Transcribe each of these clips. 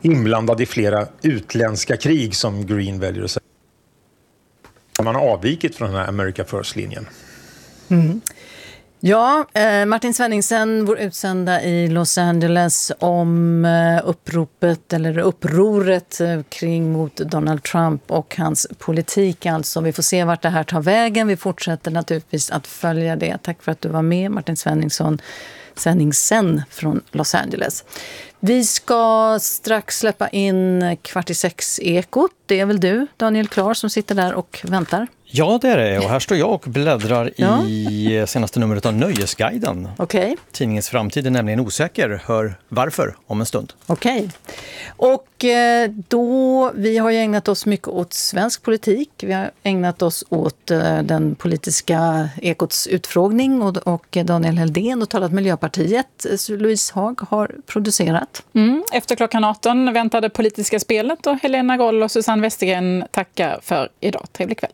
inblandad i flera utländska krig, som Green väljer att säga. Man har avvikit från den här America First-linjen. Mm. Ja, Martin Svenningsen, vår utsända i Los Angeles, om upproret kring mot Donald Trump och hans politik. Alltså, vi får se vart det här tar vägen. Vi fortsätter naturligtvis att följa det. Tack för att du var med, Martin Svenningsen från Los Angeles. Vi ska strax släppa in 5:45-ekot. Det är väl du, Daniel Klar, som sitter där och väntar? Ja, det är det. Och här står jag och bläddrar i senaste numret av Nöjesguiden. Okej. Tidningens framtid är nämligen osäker. Hör varför om en stund. Okej. Och vi har ju ägnat oss mycket åt svensk politik. Vi har ägnat oss åt den politiska Ekots utfrågning och Daniel Heldén och talat Miljöpartiet. Louise Haag har producerat. Efter klockan 18 väntade politiska spelet och Helena Roll och Susanne Westergren tackar för idag. Trevlig kväll.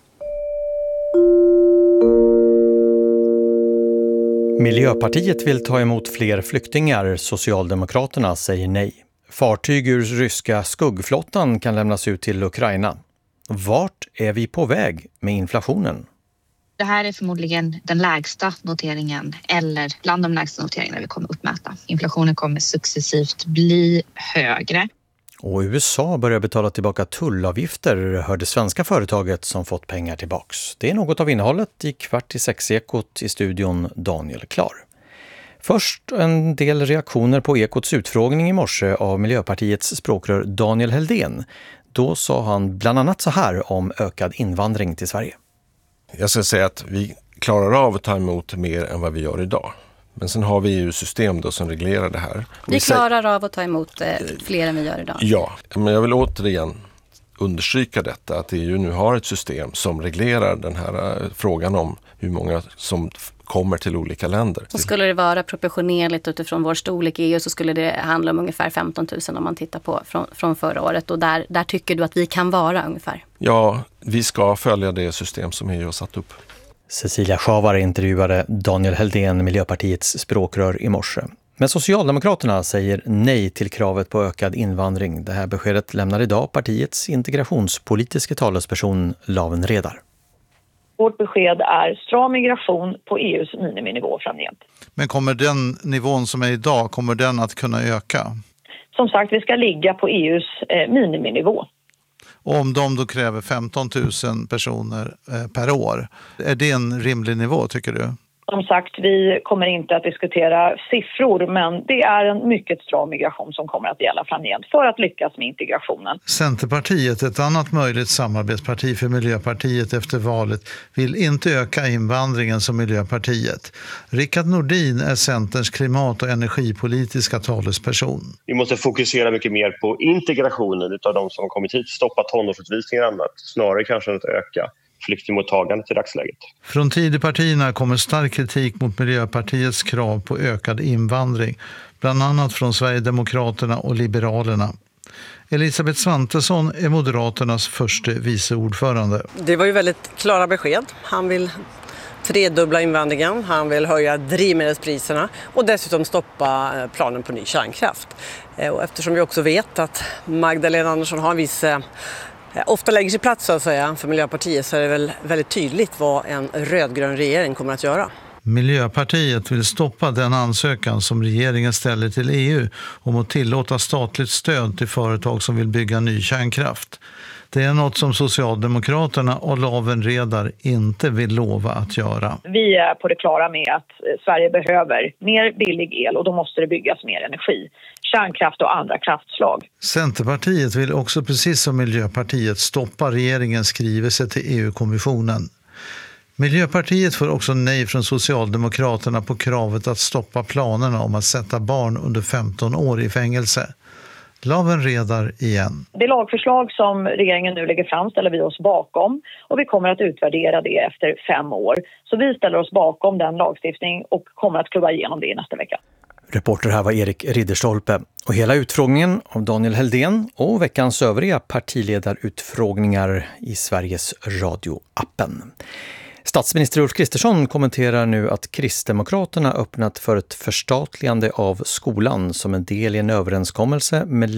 Miljöpartiet vill ta emot fler flyktingar. Socialdemokraterna säger nej. Fartyg ur ryska skuggflottan kan lämnas ut till Ukraina. Vart är vi på väg med inflationen? Det här är förmodligen den lägsta noteringen eller bland de lägsta noteringarna vi kommer uppmäta. Inflationen kommer successivt bli högre. Och USA börjar betala tillbaka tullavgifter, hör det svenska företaget som fått pengar tillbaks. Det är något av innehållet i 5:45-ekot i studion Daniel Klar. Först en del reaktioner på Ekots utfrågning i morse av Miljöpartiets språkrör Daniel Heldén. Då sa han bland annat så här om ökad invandring till Sverige. Jag ska säga att vi klarar av att ta emot mer än vad vi gör idag. Men sen har vi ju system då som reglerar det här. Vi klarar av att ta emot fler än vi gör idag. Ja, men jag vill återigen understryka detta. Att EU nu har ett system som reglerar den här frågan om hur många som kommer till olika länder. Så skulle det vara proportionerligt utifrån vår storlek i EU så skulle det handla om ungefär 15 000 om man tittar på från förra året. Och där tycker du att vi kan vara ungefär? Ja, vi ska följa det system som EU har satt upp. Cecilia Schavar intervjuade Daniel Heldén, Miljöpartiets språkrör, i morse. Men Socialdemokraterna säger nej till kravet på ökad invandring. Det här beskedet lämnar idag partiets integrationspolitiska talesperson Laven Redar. Vårt besked är stram migration på EUs miniminivå framgent. Men kommer den nivån som är idag, kommer den att kunna öka? Som sagt, vi ska ligga på EUs miniminivå. Och om de då kräver 15 000 personer per år, är det en rimlig nivå tycker du? Som sagt, vi kommer inte att diskutera siffror, men det är en mycket stram migration som kommer att gälla framgent för att lyckas med integrationen. Centerpartiet, ett annat möjligt samarbetsparti för Miljöpartiet efter valet, vill inte öka invandringen som Miljöpartiet. Rickard Nordin är Centerns klimat- och energipolitiska talesperson. Vi måste fokusera mycket mer på integrationen av de som har kommit hit, stoppa tonårsutvisningar och annat, snarare kanske än att öka flyktingmottagandet i dagsläget. Från Tidöpartierna kommer stark kritik mot Miljöpartiets krav på ökad invandring, bland annat från Sverigedemokraterna och Liberalerna. Elisabeth Svantesson är Moderaternas första vice ordförande. Det var ju väldigt klara besked. Han vill tredubbla invandringen, han vill höja drivmedelspriserna och dessutom stoppa planen på ny kärnkraft. Och eftersom vi också vet att Magdalena Andersson har en viss ofta lägger sig plats så att säga för Miljöpartiet, så är det väl väldigt tydligt vad en rödgrön regering kommer att göra. Miljöpartiet vill stoppa den ansökan som regeringen ställer till EU om att tillåta statligt stöd till företag som vill bygga ny kärnkraft. Det är något som Socialdemokraterna och Laven Redar inte vill lova att göra. Vi är på det klara med att Sverige behöver mer billig el och då måste det byggas mer energi. Kärnkraft och andra kraftslag. Centerpartiet vill också precis som Miljöpartiet stoppa regeringens skrivelse till EU-kommissionen. Miljöpartiet får också nej från Socialdemokraterna på kravet att stoppa planerna om att sätta barn under 15 år i fängelse. Laven Redar igen. Det lagförslag som regeringen nu lägger fram ställer vi oss bakom och vi kommer att utvärdera det efter 5 år. Så vi ställer oss bakom den lagstiftning och kommer att klubba igenom det i nästa vecka. Reporter här var Erik Ridderstolpe. Och hela utfrågningen av Daniel Heldén och veckans övriga partiledarutfrågningar i Sveriges Radio-appen. Statsminister Ulf Kristersson kommenterar nu att Kristdemokraterna öppnat för ett förstatligande av skolan som en del i en överenskommelse med